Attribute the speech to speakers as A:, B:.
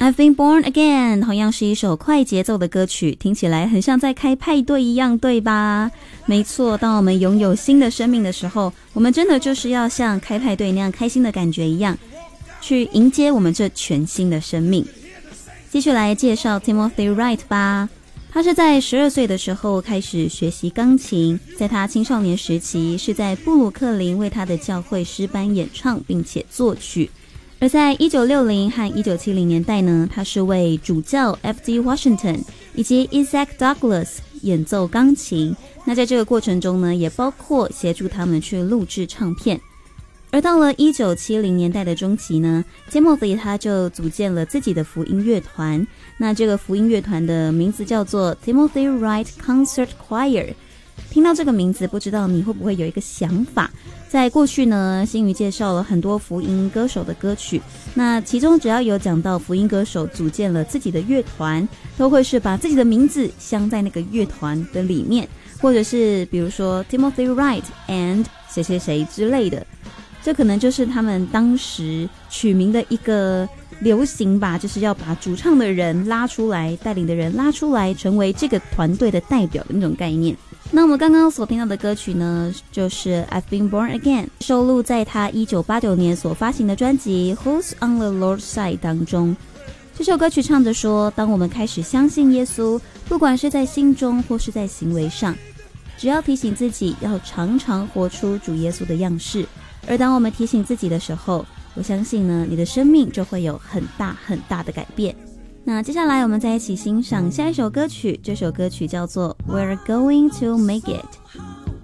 A: I've been born again 同样是一首快节奏的歌曲，听起来很像在开派对一样，对吧？没错，当我们拥有新的生命的时候，我们真的就是要像开派对那样开心的感觉一样，去迎接我们这全新的生命。继续来介绍 Timothy Wright 吧。他是在12岁的时候开始学习钢琴，在他青少年时期是在布鲁克林为他的教会诗班演唱并且作曲。而在1960和1970年代呢，他是为主教 F.D. Washington 以及 Isaac Douglas 演奏钢琴。那在这个过程中呢，也包括协助他们去录制唱片。而到了1970年代的中期呢， Timothy 他就组建了自己的福音乐团。那这个福音乐团的名字叫做 Timothy Wright Concert Choir。听到这个名字，不知道你会不会有一个想法？在过去呢，新宇介绍了很多福音歌手的歌曲，那其中只要有讲到福音歌手组建了自己的乐团，都会是把自己的名字镶在那个乐团的里面，或者是比如说 Timothy Wright and 谁谁谁之类的，这可能就是他们当时取名的一个流行吧，就是要把主唱的人拉出来，带领的人拉出来，成为这个团队的代表的那种概念。那我们刚刚所听到的歌曲呢，就是 I've Been Born Again， 收录在他1989年所发行的专辑 Who's on the Lord's Side 当中。这首歌曲唱着说，当我们开始相信耶稣，不管是在心中或是在行为上，只要提醒自己要常常活出主耶稣的样式，而当我们提醒自己的时候，我相信呢，你的生命就会有很大很大的改变。那接下来我们再一起欣赏下一首歌曲，这首歌曲叫做 We're Going to Make It。